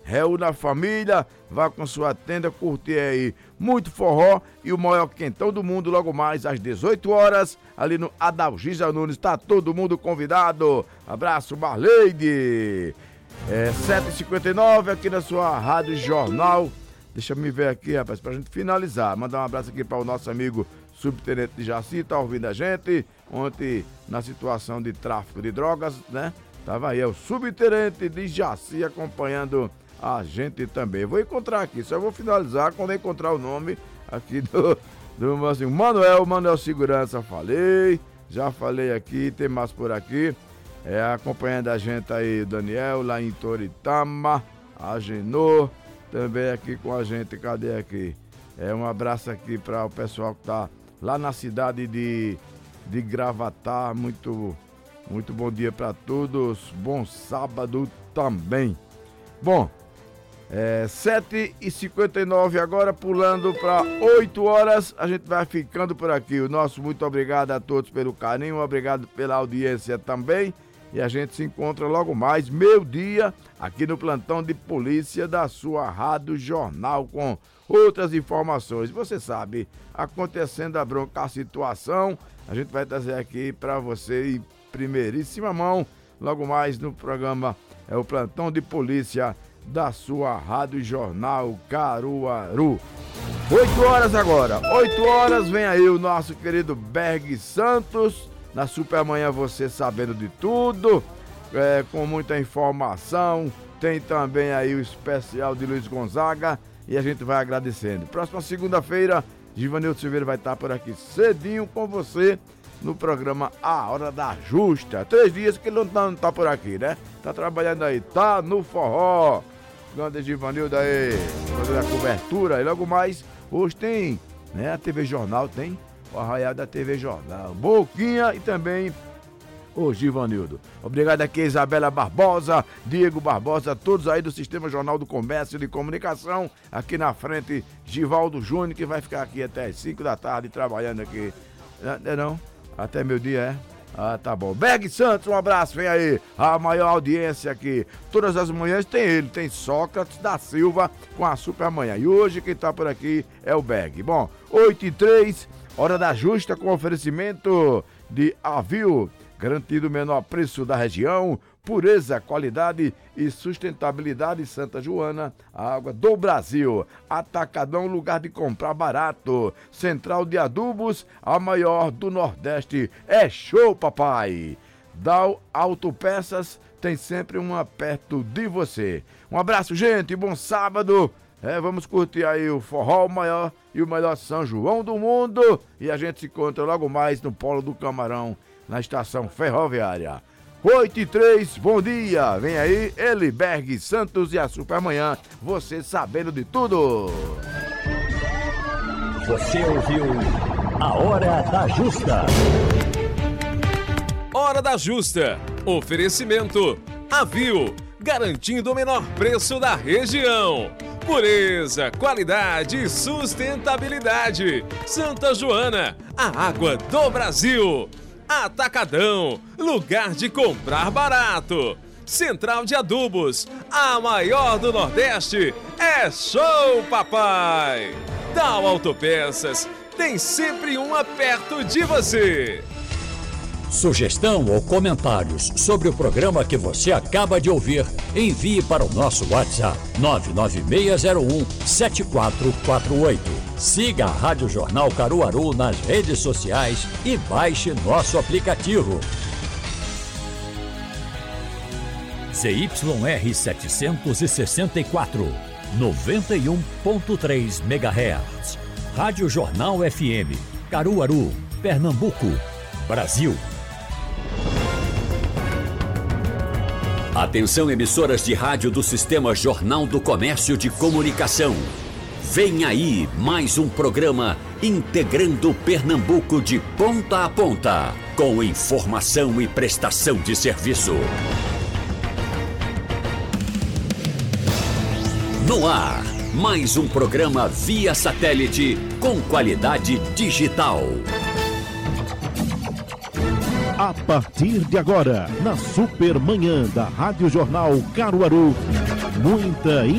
reúna a família, vá com sua tenda curtir aí muito forró e o maior quentão do mundo logo mais às 18 horas, ali no Adalgisa Nunes, tá todo mundo convidado. Abraço, Marleide. 7h59 aqui na sua Rádio Jornal. Deixa eu me ver aqui, rapaz, pra gente finalizar. Mandar um abraço aqui para o nosso amigo Subtenente de Jaci, tá ouvindo a gente. Ontem, na situação de tráfico de drogas, né? Tava aí, o Subtenente de Jaci acompanhando a gente também. Vou encontrar aqui, só vou finalizar quando eu encontrar o nome aqui do assim, Manuel Segurança, já falei aqui, tem mais por aqui. Acompanhando a gente aí, o Daniel, lá em Toritama, a Genô, também aqui com a gente, cadê aqui? Um abraço aqui para o pessoal que tá lá na cidade de Gravatá, muito bom dia para todos, bom sábado também. Bom, 7h59 agora, pulando para 8 horas, a gente vai ficando por aqui. O nosso muito obrigado a todos pelo carinho, obrigado pela audiência também. E a gente se encontra logo mais, meio-dia, aqui no plantão de polícia da sua Rádio Jornal, com outras informações. Você sabe, acontecendo a bronca, a situação, a gente vai trazer aqui para você em primeiríssima mão, logo mais no programa, o plantão de polícia da sua Rádio Jornal Caruaru. 8 horas agora, 8 horas, vem aí o nosso querido Berg Santos, na Supermanhã você sabendo de tudo, com muita informação, tem também aí o especial de Luiz Gonzaga e a gente vai agradecendo. Próxima segunda-feira, Givanildo Silveira vai estar por aqui cedinho com você no programa A Hora da Justa. 3 dias que ele não tá por aqui, né? Tá trabalhando aí, tá no forró. Grande Givanildo aí, fazendo a cobertura. E logo mais, hoje tem, né? A TV Jornal tem o Arraial da TV Jornal. Boquinha e também o Givanildo. Obrigado aqui, Isabela Barbosa, Diego Barbosa, todos aí do Sistema Jornal do Comércio e de Comunicação. Aqui na frente, Givaldo Júnior, que vai ficar aqui até as 5 da tarde trabalhando aqui. Não? Até meio-dia, tá bom. Berg Santos, um abraço, vem aí. A maior audiência aqui. Todas as manhãs tem ele, tem Sócrates da Silva com a Supermanhã. E hoje quem tá por aqui é o Berg. Bom, 8h03, Hora da Justa com oferecimento de Avil, garantido o menor preço da região, pureza, qualidade e sustentabilidade. Santa Joana, a água do Brasil. Atacadão, lugar de comprar barato. Central de Adubos, a maior do Nordeste. É show, papai! Dal Autopeças, tem sempre uma perto de você. Um abraço, gente, bom sábado. Vamos curtir aí o forró maior e o melhor São João do mundo. E a gente se encontra logo mais no Polo do Camarão, na estação ferroviária. 8h03, bom dia! Vem aí, ele, Berg Santos e a Supermanhã, você sabendo de tudo! Você ouviu A Hora da Justa. Hora da Justa. Oferecimento Avil, garantindo o menor preço da região. Pureza, qualidade e sustentabilidade. Santa Joana, a água do Brasil. Atacadão, lugar de comprar barato. Central de Adubos, a maior do Nordeste. É show, papai! Dal Autopeças, tem sempre uma perto de você. Sugestão ou comentários sobre o programa que você acaba de ouvir, envie para o nosso WhatsApp 996017448. Siga a Rádio Jornal Caruaru nas redes sociais e baixe nosso aplicativo. ZYR 764, 91.3 MHz. Rádio Jornal FM, Caruaru, Pernambuco, Brasil. Atenção, emissoras de rádio do Sistema Jornal do Comércio de Comunicação. Vem aí mais um programa integrando Pernambuco de ponta a ponta, com informação e prestação de serviço. No ar, mais um programa via satélite com qualidade digital. A partir de agora, na Supermanhã da Rádio Jornal Caruaru, muita